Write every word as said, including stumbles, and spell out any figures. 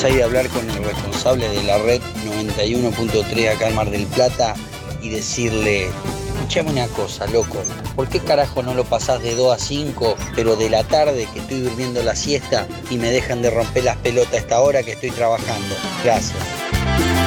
vas a ir a hablar con el responsable de la red noventa y uno punto tres acá en Mar del Plata y decirle, escuchame una cosa, loco, ¿por qué carajo no lo pasás de dos a cinco, pero de la tarde que estoy durmiendo la siesta y me dejan de romper las pelotas a esta hora que estoy trabajando? Gracias.